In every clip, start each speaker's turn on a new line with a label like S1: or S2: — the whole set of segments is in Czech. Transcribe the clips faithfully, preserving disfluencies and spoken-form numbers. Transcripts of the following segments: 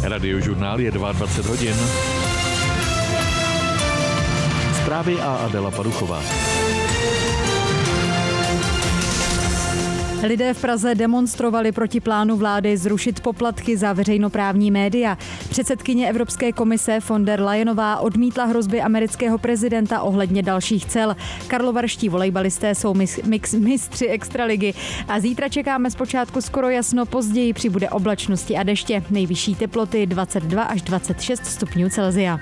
S1: Radiožurnál je dvacet dva hodin. Zprávy a Adela Paduchová.
S2: Lidé v Praze demonstrovali proti plánu vlády zrušit poplatky za veřejnoprávní média. Předsedkyně Evropské komise von der Leyenová odmítla hrozby amerického prezidenta ohledně dalších cel. Karlovarští volejbalisté jsou mix, mistři extraligy a zítra čekáme zpočátku skoro jasno, později přibude oblačnosti a deště. Nejvyšší teploty dvacet dva až dvacet šest stupňů Celsia.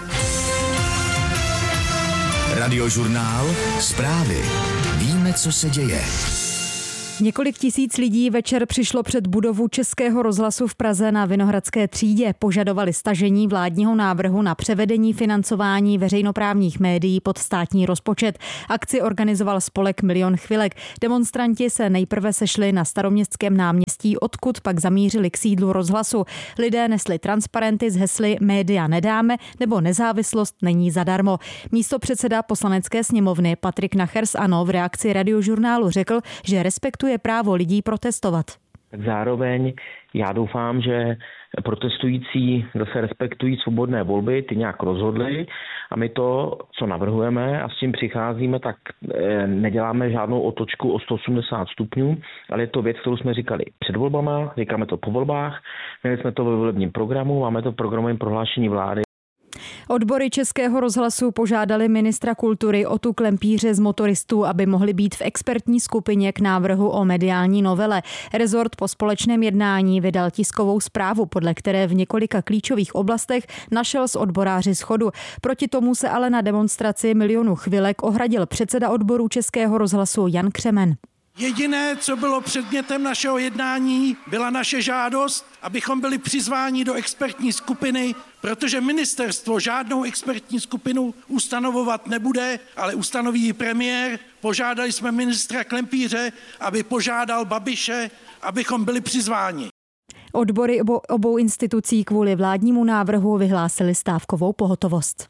S3: Radiožurnál, zprávy. Víme, co se děje.
S2: Několik tisíc lidí večer přišlo před budovu Českého rozhlasu v Praze na Vinohradské třídě. Požadovali stažení vládního návrhu na převedení financování veřejnoprávních médií pod státní rozpočet. Akci organizoval spolek Milion chvilek. Demonstranti se nejprve sešli na Staroměstském náměstí, odkud pak zamířili k sídlu rozhlasu. Lidé nesli transparenty s hesly Média nedáme nebo Nezávislost není zadarmo. Místopředseda Poslanecké sněmovny Patrik Nacher z ANO v reakci Radiožurnálu řekl, že respektuje je právo lidí protestovat.
S4: Zároveň já doufám, že protestující zase respektují svobodné volby, ty nějak rozhodli a my to, co navrhujeme a s tím přicházíme, tak neděláme žádnou otočku o sto osmdesát stupňů, ale je to věc, kterou jsme říkali před volbama, říkáme to po volbách, měli jsme to ve volebním programu, máme to v programovém prohlášení vlády.
S2: Odbory Českého rozhlasu požádali ministra kultury Otu Klempíře z Motoristů, aby mohli být v expertní skupině k návrhu o mediální novele. Rezort po společném jednání vydal tiskovou zprávu, podle které v několika klíčových oblastech našel s odboráři shodu. Proti tomu se ale na demonstraci Milionu chvilek ohradil předseda odboru Českého rozhlasu Jan Křemen.
S5: Jediné, co bylo předmětem našeho jednání, byla naše žádost, abychom byli přizváni do expertní skupiny, protože ministerstvo žádnou expertní skupinu ustanovovat nebude, ale ustanoví ji premiér. Požádali jsme ministra Klempíře, aby požádal Babiše, abychom byli přizváni.
S2: Odbory obou, obou institucí kvůli vládnímu návrhu vyhlásily stávkovou pohotovost.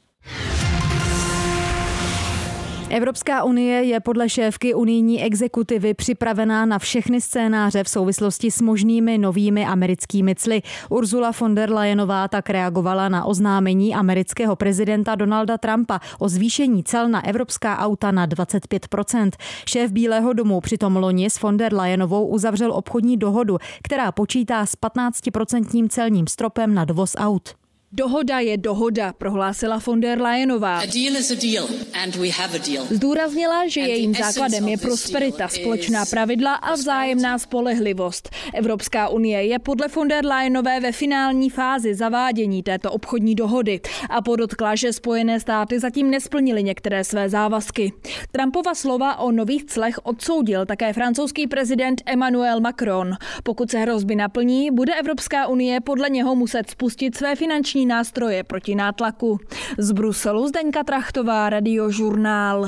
S2: Evropská unie je podle šéfky unijní exekutivy připravená na všechny scénáře v souvislosti s možnými novými americkými cly. Ursula von der Leyenová tak reagovala na oznámení amerického prezidenta Donalda Trumpa o zvýšení cel na evropská auta na dvacet pět procent. Šéf Bílého domu přitom loni s von der Leyenovou uzavřel obchodní dohodu, která počítá s patnáctiprocentním celním stropem na dovoz aut.
S6: Dohoda je dohoda, prohlásila von der Leyenová. Zdůraznila, že jejím základem je prosperita, společná pravidla a vzájemná spolehlivost. Evropská unie je podle von der Leyenové ve finální fázi zavádění této obchodní dohody a podotkla, že Spojené státy zatím nesplnily některé své závazky. Trumpova slova o nových clech odsoudil také francouzský prezident Emmanuel Macron. Pokud se hrozby naplní, bude Evropská unie podle něho muset spustit své finanční nástroje proti nátlaku. Z Bruselu Zdeňka Trachtová, Radiožurnál.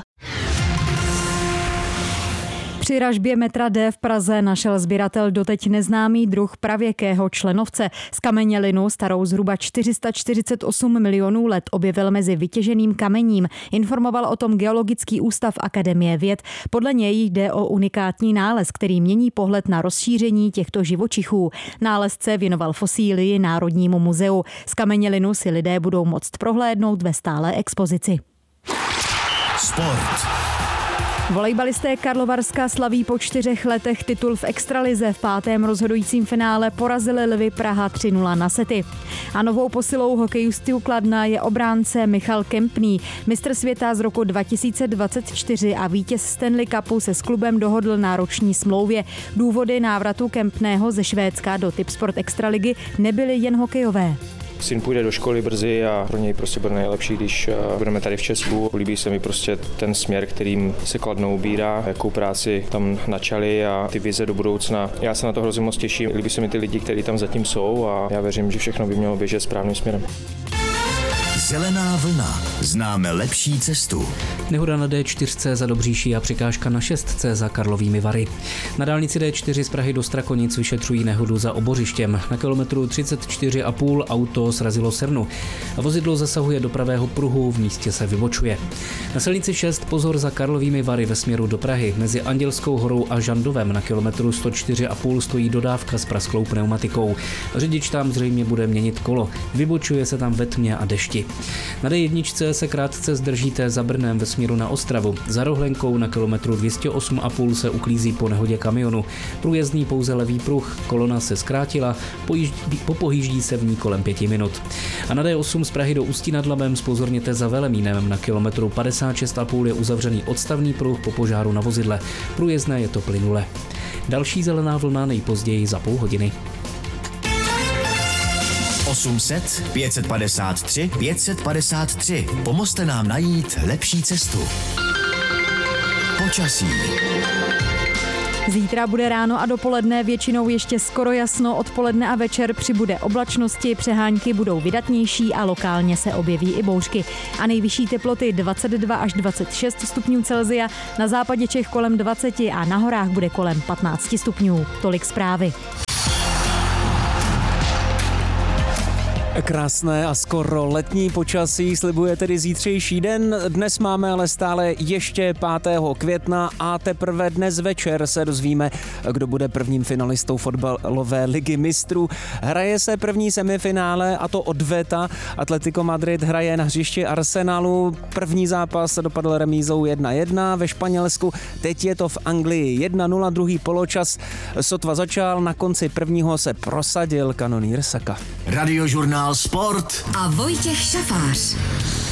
S2: Při ražbě metra D v Praze našel sběratel doteď neznámý druh pravěkého členovce. Zkamenělinu starou zhruba čtyři sta čtyřicet osm milionů let objevil mezi vytěženým kamením. Informoval o tom Geologický ústav Akademie věd. Podle něj jde o unikátní nález, který mění pohled na rozšíření těchto živočichů. Nálezce věnoval fosílii Národnímu muzeu. Zkamenělinu si lidé budou moct prohlédnout ve stálé expozici.
S3: Sport.
S2: Volejbalisté Karlovarska slaví po čtyřech letech titul v extralize. V pátém rozhodujícím finále porazili Lvy Praha tři nula na sety. A novou posilou hokejistů Kladna je obránce Michal Kempný. Mistr světa z roku dva tisíce dvacet čtyři a vítěz Stanley Cupu se s klubem dohodl na roční smlouvě. Důvody návratu Kempného ze Švédska do Tipsport extraligy nebyly jen hokejové.
S7: Syn půjde do školy brzy a pro něj prostě bude nejlepší, když budeme tady v Česku. Líbí se mi prostě ten směr, kterým se Kladno ubírá, jakou práci tam načali a ty vize do budoucna. Já se na to hrozně moc těším. Líbí se mi ty lidi, kteří tam zatím jsou a já věřím, že všechno by mělo běžet správným směrem.
S3: Zelená vlna. Známe lepší cestu.
S8: Nehoda na D čtyři za Dobříší a překážka na šest za Karlovými Vary. Na dálnici D čtyři z Prahy do Strakonic vyšetřují nehodu za Obořištěm. Na kilometru třicet čtyři a půl auto srazilo sernu. Vozidlo zasahuje do pravého pruhu, v místě se vybočuje. Na silnici šest pozor za Karlovými Vary ve směru do Prahy. Mezi Andělskou horou a Žandovem na kilometru sto čtyři a půl stojí dodávka s prasklou pneumatikou. Řidič tam zřejmě bude měnit kolo. Vybočuje se tam ve tmě a dešti. Na D jedna se krátce zdržíte za Brnem ve směru na Ostravu. Za Rohlenkou na kilometru dvě stě osm a půl se uklízí po nehodě kamionu. Průjezdný pouze levý pruh, kolona se zkrátila, pojíždí, popohýždí se v ní kolem pěti minut. A na D osm z Prahy do Ústí nad Labem zpozorněte za Velemínem. Na kilometru padesát šest a půl je uzavřený odstavný pruh po požáru na vozidle. Průjezdné je to plynule. Další zelená vlna nejpozději za půl hodiny.
S3: osm set pět set padesát tři pět set padesát tři. Pomozte nám najít lepší cestu. Počasí.
S2: Zítra bude ráno a dopoledne většinou ještě skoro jasno, odpoledne a večer přibude oblačnosti, přehánky budou vydatnější a lokálně se objeví i bouřky. A nejvyšší teploty dvacet dva až dvacet šest stupňů Celsia, na západě Čech kolem dvacet a na horách bude kolem patnáct stupňů. Tolik zprávy.
S9: Krásné a skoro letní počasí slibuje tedy zítřejší den. Dnes máme ale stále ještě pátého května a teprve dnes večer se dozvíme, kdo bude prvním finalistou fotbalové ligy mistrů. Hraje se první semifinále a to odveta. Atletico Madrid hraje na hřišti Arsenalu. První zápas dopadl remízou jedna jedna ve Španělsku. Teď je to v Anglii jedna nula, druhý poločas sotva začal, na konci prvního se prosadil kanonýr Saka.
S3: Radiožurnál Sport
S10: a Vojtěch Šafář.